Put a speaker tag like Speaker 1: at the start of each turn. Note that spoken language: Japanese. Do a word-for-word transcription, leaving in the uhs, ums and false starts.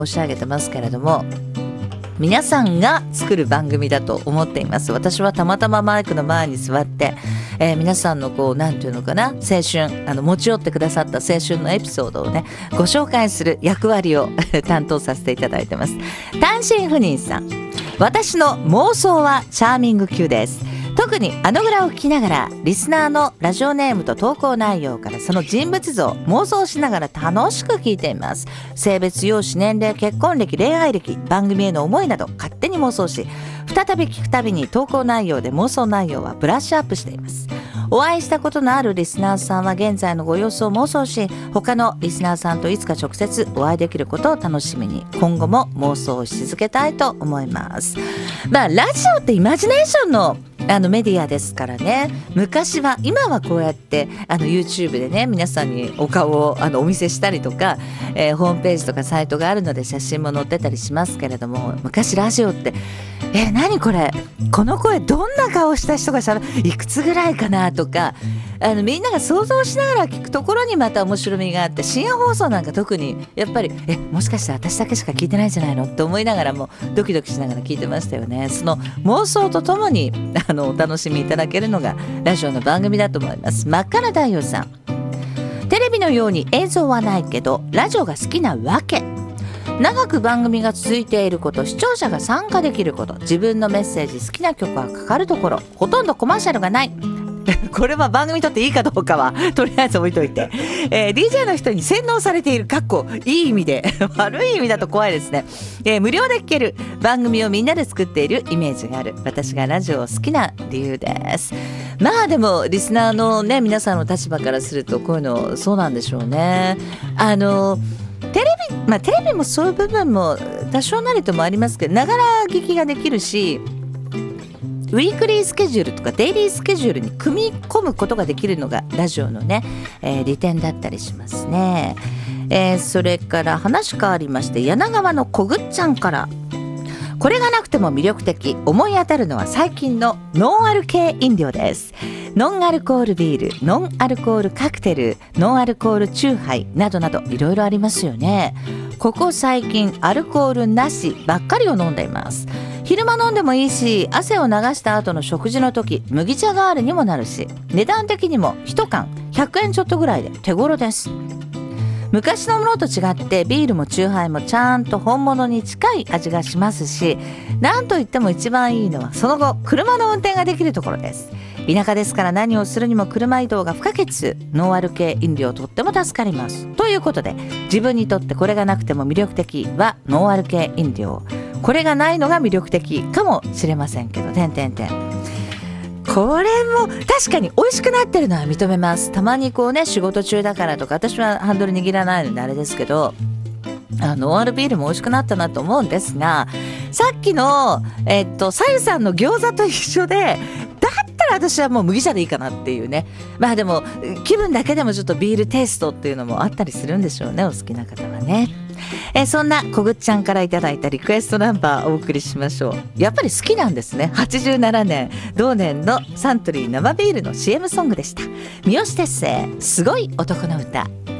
Speaker 1: 申し上げてますけれども、皆さんが作る番組だと思っています。私はたまたまマイクの前に座って、えー、皆さんのこうなんていうのかな、青春あの持ち寄ってくださった青春のエピソードをねご紹介する役割を担当させていただいてます。単身赴任さん、私の妄想はチャーミング級です。特にあのぐらを聞きながらリスナーのラジオネームと投稿内容からその人物像妄想しながら楽しく聞いています。性別、容姿、年齢、結婚歴、恋愛歴、番組への思いなど勝手に妄想し、再び聞くたびに投稿内容で妄想内容はブラッシュアップしています。お会いしたことのあるリスナーさんは現在のご様子を妄想し、他のリスナーさんといつか直接お会いできることを楽しみに今後も妄想し続けたいと思います。まあラジオってイマジネーションのあのメディアですからね。昔は、今はこうやってあの YouTube でね皆さんにお顔をあのお見せしたりとか、えー、ホームページとかサイトがあるので写真も載ってたりしますけれども、昔ラジオってえー、何これこの声どんな顔した人がしゃべいくつぐらいかなとか、あのみんなが想像しながら聞くところにまた面白みがあって、深夜放送なんか特にやっぱりえもしかして私だけしか聞いてないんじゃないのって思いながらもドキドキしながら聞いてましたよね。その妄想とともにあのお楽しみいただけるのがラジオの番組だと思います。真っ赤な太陽さん、テレビのように映像はないけどラジオが好きなわけ。長く番組が続いていること、視聴者が参加できること、自分のメッセージ、好きな曲がかかるところ、ほとんどコマーシャルがないこれは番組にとっていいかどうかはとりあえず置いといて、えー、ディージェー の人に洗脳されている、かっこいい意味で悪い意味だと怖いですね、えー、無料で聴ける番組をみんなで作っているイメージがある私がラジオを好きな理由です。まあでもリスナーのね皆さんの立場からするとこういうのそうなんでしょうね。あのテレビ、まあテレビもそういう部分も多少なりともありますけど、ながら聞きができるし、ウィークリースケジュールとかデイリースケジュールに組み込むことができるのがラジオのね、えー、利点だったりしますね。えー、それから話変わりまして、柳川のこぐっちゃんから、これがなくても魅力的、思い当たるのは最近のノンアル系飲料です。ノンアルコールビール、ノンアルコールカクテル、ノンアルコールチューハイなどなどいろいろありますよね。ここ最近アルコールなしばっかりを飲んでいます。昼間飲んでもいいし、汗を流した後の食事の時麦茶代わりにもなるし、値段的にもいち缶ひゃくえんちょっとぐらいで手頃です。昔のものと違ってビールもチューハイもちゃんと本物に近い味がしますし、なんといっても一番いいのはその後車の運転ができるところです。田舎ですから何をするにも車移動が不可欠。ノンアル系飲料とっても助かります。ということで、自分にとってこれがなくても魅力的はノンアル系飲料、これがないのが魅力的かもしれませんけど、てんてんてん、これも確かに美味しくなってるのは認めます。たまにこうね仕事中だからとか、私はハンドル握らないのであれですけど、あノンアルビールも美味しくなったなと思うんですが、さっきのえっとさゆさんの餃子と一緒で、だったら私はもう麦茶でいいかなっていうね。まあでも気分だけでもちょっとビールテイストっていうのもあったりするんでしょうね、お好きな方はね。えそんなこぐっちゃんからいただいたリクエストナンバーをお送りしましょう。やっぱり好きなんですね。はちじゅうななねん同年のサントリー生ビールの シーエム ソングでした。三好哲星、すごい男の歌。